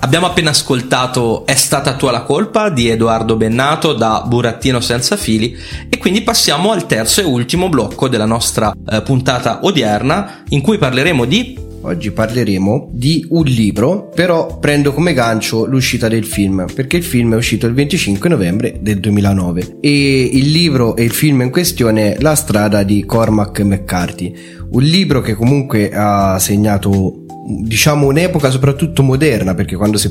Abbiamo appena ascoltato È stata tua la colpa di Edoardo Bennato da Burattino Senza Fili, e quindi passiamo al terzo e ultimo blocco della nostra puntata odierna, in cui parleremo di... Oggi parleremo di un libro, però prendo come gancio l'uscita del film, perché il film è uscito il 25 novembre del 2009 e il libro e il film in questione è La strada di Cormac McCarthy, un libro che comunque ha segnato, diciamo, un'epoca soprattutto moderna, perché quando si